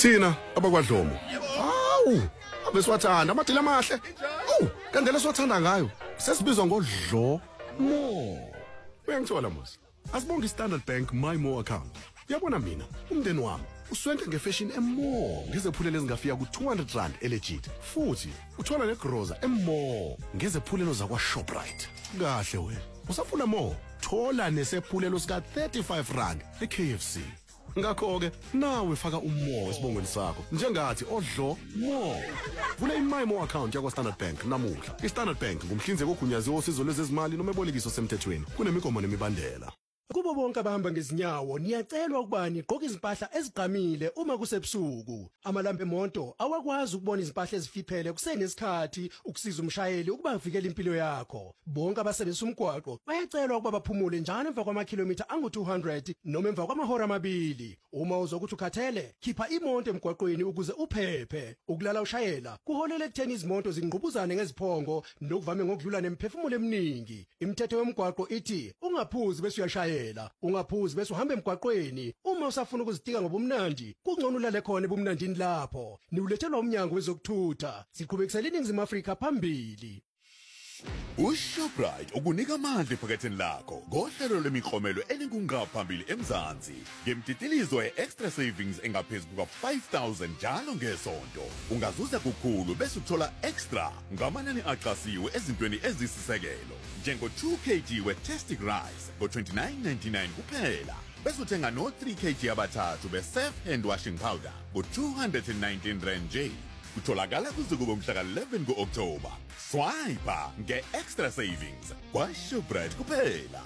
Thina abakwadlomo. Hawu, abesiwathanda amadila amahle. Kandela siwathanda ngayo. Sesibizwa ngodlo mo. Uyangithola mos. Asibonga iStandard Bank My More account. Yabona mina, umndeni wami uswente ngefashion emore ngezephulelo ezingafika ku200 elegit. Futhi uthola negroza emore ngezephulelo zakwa Shoprite. Kahle wena. Usafuna more? Thola nesephulelo sika R35 eKFC. Ngakho ke nawe faka umoya esibongweni sakho njengathi odlo mo. Vula iMyMo account yakwa Standard Bank namuhla. iStandard Bank ngumhlinzeki ogunyaziwe osizo lwezezimali noma ebolekiso semthethweni. Kunemigomo nemibandela. Kubo bonke abahamba ngezinyawo niyacelwa ukuba niqoke izimpahla ezigqamile uma kusebusuku. Amalambu emonto awakwazi ukubona izimpahla ezifiphele kusenesikhathi ukusiza umshayeli ukuba avikele impilo yakho. Bonke abasebenzisa umgwaqo bayacelwa ukuba baphumule njalo emva kwamakhilomitha angu200 noma emva kwamahora amabili. Uma uzokuthi ukhathele, khipha imoto emgwaqweni ukuze uphephe. Ukulala ushayela kuholela ekutheni izimoto zingqubuzane ngeziphongo nokuvame ngokudlula nemphefumulo eminingi. Imithetho yomgwaqo ithi ungaphuzi bese uyashayela. Ungaphuzi bese uhamba emgwaqweni. Uma usafuna ukuzitika ngobumnandi, kungcono ulale khona ebumnandini lapho. Niulethelwa umnyango wezokuthutha. Siqhubekisela iNingizimu Afrika phambili. uShoprite ukunika amandla ephaketheni lakho ngohlelo lemiklomelo elinkungaphambili eMzansi ngemtitilizo eExtra Savings engaphezulu kuka-5,000 njalo ngesonto. Ungazuza kukhulu bese uthola extra ngamanani aqasiwe ezintweni ezisisekelo njengo-2 kg we-Tastic Rice ngo-29.99 kuphela. Bese uthenga no-3 kg abathathu be-Safe Hand Washing Powder ngo-219 nje. Kutholakala kuze kube mhla ka-11 ku-Oktoba. Swipe nge-Extra Savings kwaShoprite kuphela.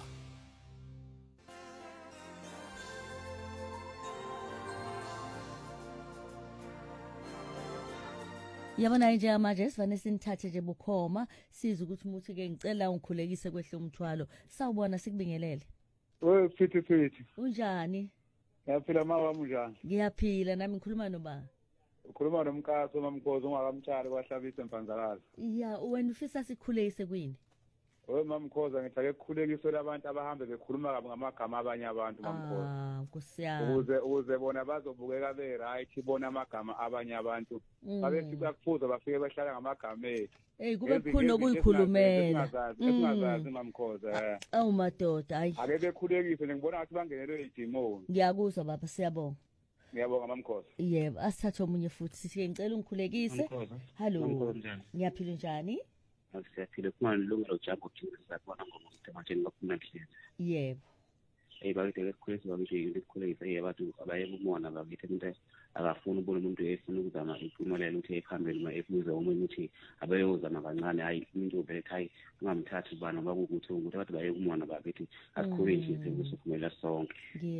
Yabona nje amanje sivane sinithathe nje bukhoma siza ukuthi umuthi ke ngicela ungikhulekise kwehle umthwalo. Sawubona sikubingelele. Fithi. Unjani? Ngiyaphila mawami njani? Ngiyaphila nami ngikhuluma noba. Ukhuluma nomkaso mamkhozi ungakamtshali kwahlabisa emfanzakazi. Ya, wena ufisa sikhulekise kwini? Mamkhoza ngithake kukhulekiswe labantu abahambe bekhuluma kabi ngamagama abanye abantu mamkhoza. Nkosiyami. Ukuze bona bazobukeka be-right bona amagama abanye abantu. Babethi bakuphuza bafike behlala ngamagama ethu. Kube kukhona okuyikhulumela. Esingazazi mamkhoza. Awu madoda, hayi. Ake bekhulekiswe ngibona ngathi bangenelwe idimoni. Ngiyakuzwa baba, siyabonga. Ngiyabonga mamkhoza. Yebo, asithathe omunye futhi sithi ngicela ungikhulekise. Hello. Ngiyaphila njani? Siyaphila kungalungelo jabo ukujingisa kubona ngokuthematheni bakumnandlezi. Yebo. Bakithi ukukhulisa bakithi ukukhulisa abantu abayebumona bakithi umuntu akafuna ubona umuntu efuna ukuzama impumelelo ukuthi ekhambeni uma efuza umuntu ukuthi abayozama kancane hayi umuntu obethe hayi ungamthathi bana bakukuthi ukuthi abantu bayebumona bakithi asikhulise sekuphumela sonke.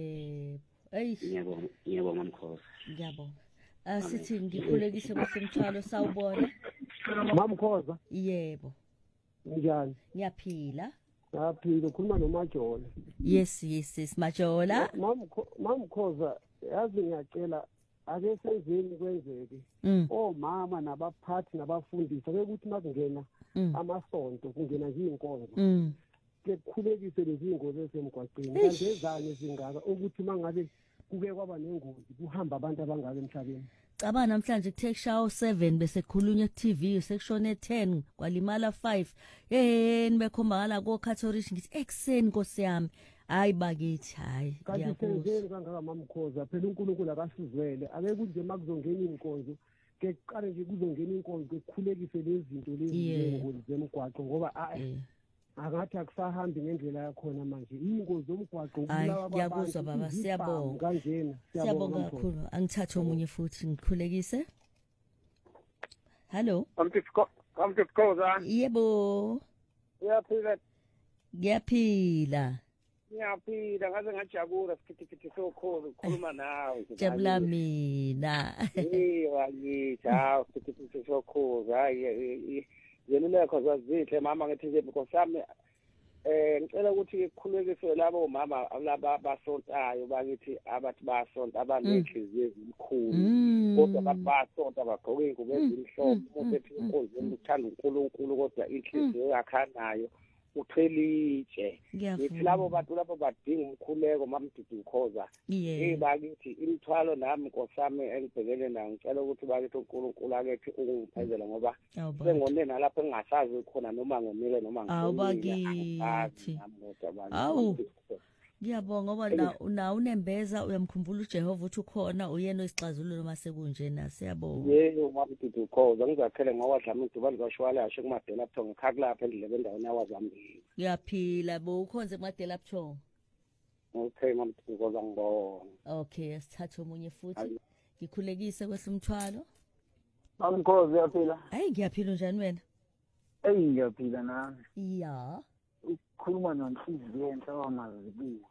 Yebo. Ngiyabonga mamkhoza. Ngiyabonga. Asithi ngikhulekise kwasemthwalo sawubona. Mamkhoza. Yebo. Njani? Ngiyaphila. Ngaphila ukhuluma noMajola. Yes Majola. Mamkhoza yazi ngiyacela ake senzeni kwenzeke. Omama nabaphathi nabafundisi bekuthi makungena amasonto kungena nje inkonzo. Ke kukhulekise lezi ingozi esemgwaqeni. Kanti ezane zingaka ukuthi mangabe kuke kwaba nengozi kuhamba abantu abangaka emhlabeni. Caba namhlanje ku-Take Show 7 bese khulunywa ku-TV sekushone 10 kwalimala 5. Nibekhomba ko Catholic ngithi ekseni Nkosi yami. Hayi bakithi hayi. Kanti senzeni kangaka mamkhoza phela uNkulunkulu akasizwele ake kunje makuzongena inkonzo ke qale nje kuzongena inkonzo kukhulekise lezi zinto lezi ngokuthi zemgwaqo ngoba akathi akusahambi ngendlela yakhona manje ingozi zomgwaqo ukulawa abantu. Ngiyakuzwa baba, siyabonga. Kanjena siyabonga kakhulu. Angithathe omunye futhi ngikhulekise. Hello. Kamtikoza. Yebo. Uyaphila. Ngiyaphila. Ngaze ngajabula sikitikiti sokhoza ukukhuluma nawe. Jabula mina. Wakithi hawu sikitikiti sokhoza hayi zeluleko zazihle mama ngithi nje nkosami ngicela ukuthi kukhulekiswe labo mama laba basontayo bakithi abathi basonta abanenhliziyo ezikhulu kodwa abantu basonta bagqoke ingubo ezimhlophe umuntu ethi inkonzo yokuthanda uNkulunkulu kodwa inhliziyo yakhanayo uthelitshe ngithi labo bantu lapho badinga umkhuleko mamdudu ukhoza bakithi imithwalo nami nkosami engibhekene nayo ngicela ukuthi bakithi uNkulunkulu akethi ungiphezela ngoba sengone nalapho engasazi khona noma ngomile noma bakithi ngiyabonga ngoba na unembeza uyamkhumbula uJehova uthi ukhona uyena oyisixazululo noma sekunjena siyabonga yebo mamdudu ukhoza ngizakhele ngowadlama idubali kwashwala yasho kumadela buthongo khaki lapha endlebe endaweni yakwazambili ngiyaphila bo ukhonze kumadela buthongo okay mamdudu ukhoza ngibonga okay sithathe omunye futhi ngikhulekise kwehla umthwalo Mamkhozi uyaphila hayi ngiyaphila njani wena ngiyaphila nami ya ukhuluma nonhliziyo enhlawa mazibuko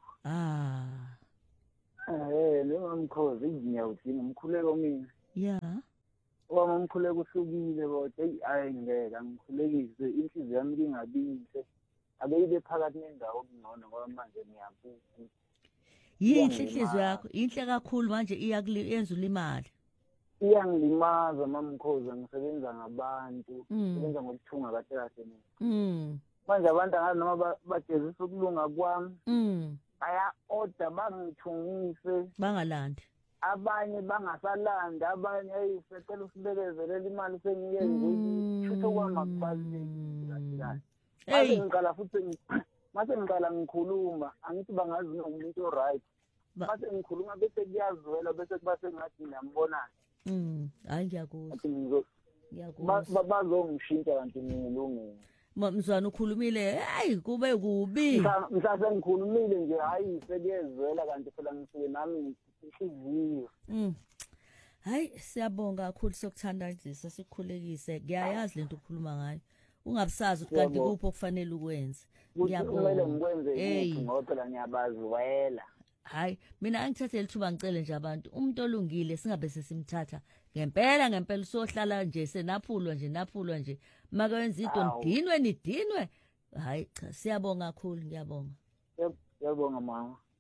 lo Mamkhozi ngiyawudinga umkhuleko mina ya wama umkhuleko uhlukile kodwa hayi ngeke ngikhulekise inhliziyo yami ingabile abeyibe phakathi nendawo okungcono ngoba manje ngiyabuka yinhle inhliziyo yakho inhle kakhulu manje iyakuyenza ulimali iyangilimaza Mamkhozi ngisebenza ngabantu ngisebenza ngokuthunga kahle kahle manje abantu angazi noma bajezisa ukulunga kwami aya order bangithungise bangalandi abanye bangasalanda abanye ayisecela usibekezelela imali sengiyenza ukuthi kwami akubaleki kahle ngiqala futhi mase ngiqala ngikhuluma angithi bangazi umuntu oright mase ngikhuluma bese kuyazwela bese kuba sengathi ngiyambona hayi ngiyakuzwa bazongishintsha kanti ngilungile mzwana ukhulumile hayi kube kubi mhlawumbe ngikhulumile nje hayi sekuyezwela kanti phela ngisuke nami inhliziyo hayi siyabonga kakhulu sokuthandazisa sikukhulekise ngiyayazi lento ukhuluma ngayo ungabusazi ukuthi kanti kuphi okufanele ukwenze ngiyabonga kumele ngikwenze ngoba phela ngiyabazwela hayi mina angithathe lithuba ngicele nje abantu umuntu olungile singabe sesimthatha ngempela sohlala nje senaphulwa nje makawenza into nidinwe hayi cha siyabonga kakhulu ngiyabonga yabonga mama